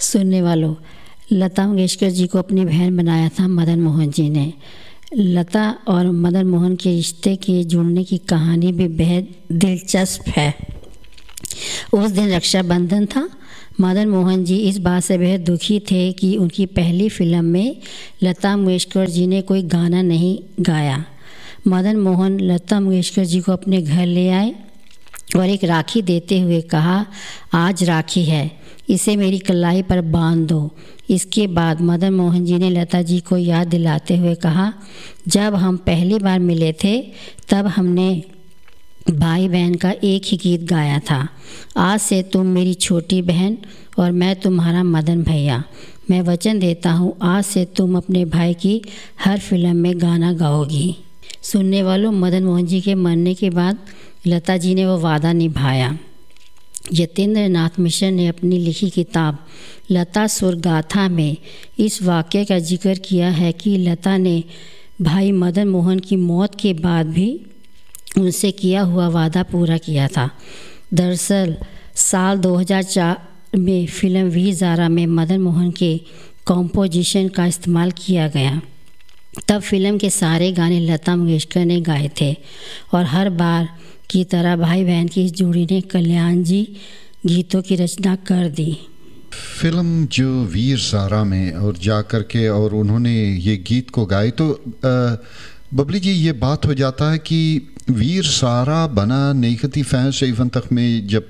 सुनने वालों, लता मंगेशकर जी को अपनी बहन बनाया था मदन मोहन जी ने। लता और मदन मोहन के रिश्ते के जुड़ने की कहानी भी बेहद दिलचस्प है। उस दिन रक्षाबंधन था। मदन मोहन जी इस बात से बेहद दुखी थे कि उनकी पहली फिल्म में लता मंगेशकर जी ने कोई गाना नहीं गाया। मदन मोहन लता मंगेशकर जी को अपने घर ले आए और एक राखी देते हुए कहा, आज राखी है, इसे मेरी कलाई पर बांध दो। इसके बाद मदन मोहन जी ने लता जी को याद दिलाते हुए कहा, जब हम पहली बार मिले थे तब हमने भाई बहन का एक ही गीत गाया था। आज से तुम मेरी छोटी बहन और मैं तुम्हारा मदन भैया। मैं वचन देता हूँ, आज से तुम अपने भाई की हर फिल्म में गाना गाओगी। सुनने वालों, मदन मोहन जी के मरने के बाद लता जी ने वो वादा निभाया। यतेंद्र नाथ मिश्र ने अपनी लिखी किताब लता सुर गाथा में इस वाक़ये का जिक्र किया है कि लता ने भाई मदन मोहन की मौत के बाद भी उनसे किया हुआ वादा पूरा किया था। दरअसल साल 2004 में फिल्म वीर ज़ारा में मदन मोहन के कॉम्पोजिशन का इस्तेमाल किया गया। तब फिल्म के सारे गाने लता मंगेशकर ने गाए थे और हर बार की तरह भाई बहन की इस जोड़ी ने कल्याण जी गीतों की रचना कर दी। फिल्म जो वीर ज़ारा में और जा कर के और उन्होंने ये गीत को गाए, तो बबली जी ये बात हो जाता है कि वीर ज़ारा बना नेकती फैंस इवन तक में जब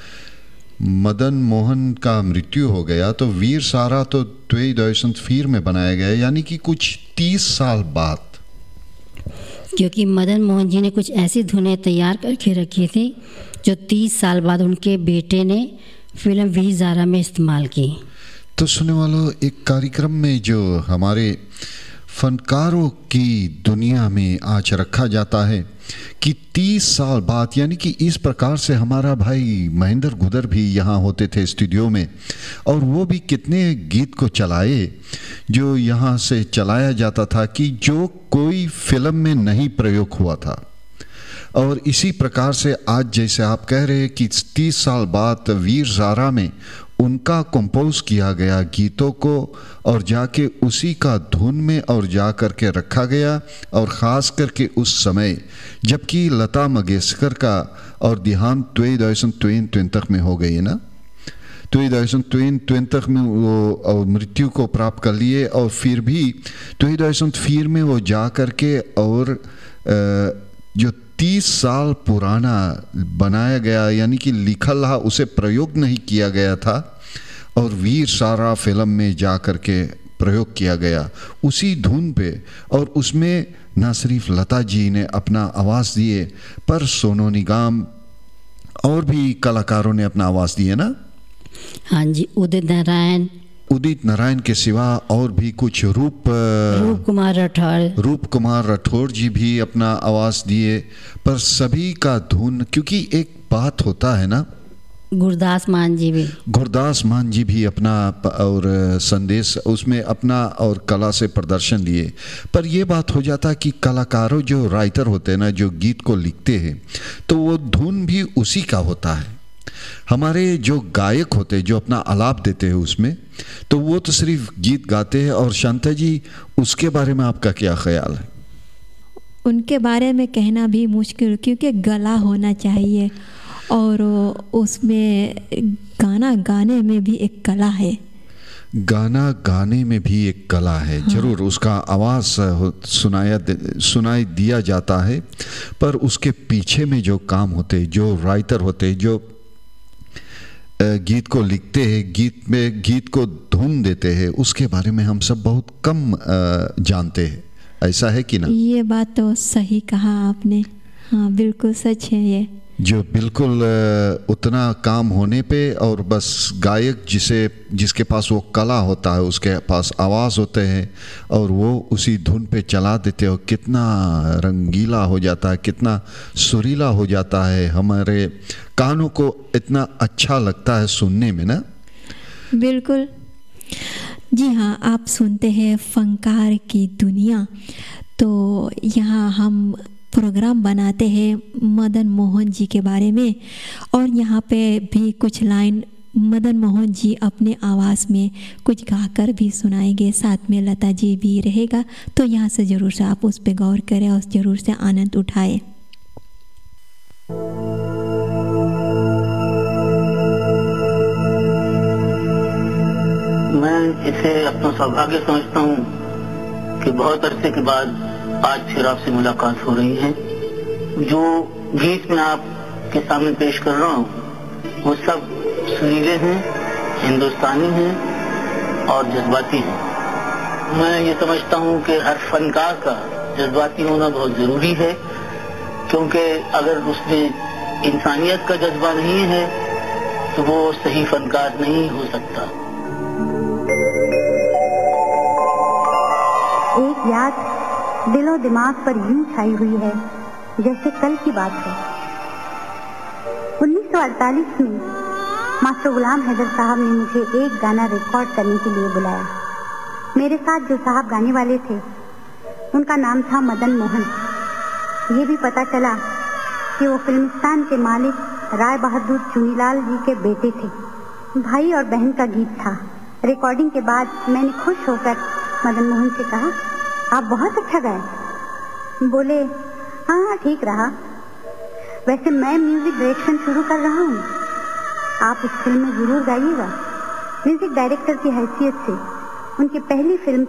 मदन मोहन का मृत्यु हो गया तो वीर ज़ारा तो 2004 में बनाया गया, यानी कि कुछ 30 साल बाद। क्योंकि मदन मोहन जी ने कुछ ऐसी धुनें तैयार करके रखी थी जो 30 साल बाद उनके बेटे ने फिल्म वीर ज़ारा में इस्तेमाल की। तो सुनने वालों, एक कार्यक्रम में जो हमारे फनकारों की दुनिया में आज रखा जाता है कि 30 साल बाद, यानी कि इस प्रकार से हमारा भाई महेंद्र गुदर भी यहाँ होते थे स्टूडियो में, और वो भी कितने गीत को चलाए जो यहाँ से चलाया जाता था कि जो कोई फिल्म में नहीं प्रयोग हुआ था। और इसी प्रकार से आज जैसे आप कह रहे हैं कि 30 साल बाद वीर ज़ारा में उनका कंपोज किया गया गीतों को और जाके उसी का धुन में और जा कर के रखा गया, और ख़ास करके उस समय जबकि लता मंगेशकर का और देहांत 2022 में हो गई है ना, 2022 में वो और मृत्यु को प्राप्त कर लिए, और फिर भी 2004 में वो जा कर के और जो 30 साल पुराना बनाया गया, यानी कि लिखा रहा, उसे प्रयोग नहीं किया गया था और वीर ज़ारा फिल्म में जा कर के प्रयोग किया गया उसी धुन पे। और उसमें न सिर्फ लता जी ने अपना आवाज़ दिए पर सोनू निगम और भी कलाकारों ने अपना आवाज़ दिए ना। हाँ जी, उदित नारायण के सिवा और भी कुछ रूप कुमार राठौर जी भी अपना आवाज़ दिए, पर सभी का धुन, क्योंकि एक बात होता है ना, गुरदास मान जी भी अपना और संदेश उसमें अपना और कला से प्रदर्शन दिए। पर ये बात हो जाता कि कलाकारों जो राइटर होते हैं ना, जो गीत को लिखते हैं, तो वो धुन भी उसी का होता है। हमारे जो गायक होते हैं जो अपना आलाप देते हैं उसमें, तो वो तो सिर्फ गीत गाते हैं। और शांता जी, उसके बारे में आपका क्या ख्याल है? उनके बारे में कहना भी मुश्किल, क्योंकि गला होना चाहिए और उसमें गाना गाने में भी एक कला है। गाना गाने में भी एक कला है, हाँ। जरूर उसका आवाज़ सुनाई दिया जाता है, पर उसके पीछे में जो काम होते, जो राइटर होते, जो गीत को लिखते हैं, गीत को धुन देते हैं, उसके बारे में हम सब बहुत कम जानते हैं। ऐसा है कि ना? ये बात तो सही कहा आपने, हाँ बिल्कुल सच है ये। जो बिल्कुल उतना काम होने पे और बस गायक जिसके पास वो कला होता है, उसके पास आवाज़ होते हैं और वो उसी धुन पे चला देते हो, कितना रंगीला हो जाता है, कितना सुरीला हो जाता है, हमारे कानों को इतना अच्छा लगता है सुनने में ना। बिल्कुल जी हाँ, आप सुनते हैं फनकार की दुनिया। तो यहाँ हम प्रोग्राम बनाते हैं मदन मोहन जी के बारे में, और यहाँ पे भी कुछ लाइन मदन मोहन जी अपने आवाज़ में कुछ गाकर भी सुनाएंगे, साथ में लता जी भी रहेगा। तो यहाँ से ज़रूर से आप उस पर गौर करें और ज़रूर से आनंद उठाएं। मैं इसे अपना सौभाग्य समझता हूँ कि बहुत अरसे के बाद आज फिर आपसे मुलाकात हो रही है। जो गीत मैं आपके सामने पेश कर रहा हूँ वो सब सुरीले हैं, हिंदुस्तानी हैं और जज्बाती हैं। मैं ये समझता हूँ कि हर फनकार का जज्बाती होना बहुत जरूरी है, क्योंकि अगर उसमें इंसानियत का जज्बा नहीं है तो वो सही फनकार नहीं हो सकता। एक याद दिलो दिमाग पर यूं छाई हुई है जैसे कल की बात है। 1948 में मास्टर गुलाम हैदर साहब ने मुझे एक गाना रिकॉर्ड करने के लिए बुलाया। मेरे साथ जो साहब गाने वाले थे उनका नाम था मदन मोहन। ये भी पता चला कि वो फिल्मिस्तान के मालिक राय बहादुर चुनीलाल जी के बेटे थे। भाई और बहन का गीत था। रिकॉर्डिंग के बाद मैंने खुश होकर मदन मोहन से कहा, आप बहुत अच्छा गाए। बोले, हाँ ठीक रहा। वैसे मैं म्यूजिक डायरेक्शन शुरू कर रहा हूँ, आप उस फिल्म में जरूर गाइएगा। म्यूजिक डायरेक्टर की हैसियत से उनकी पहली फिल्म